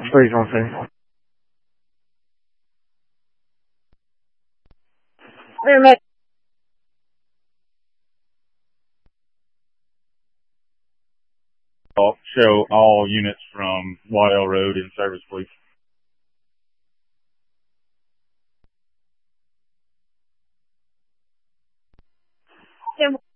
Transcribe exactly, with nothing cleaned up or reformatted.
please, one second. Very much. Show all units from Waddell Road in service, please. Ten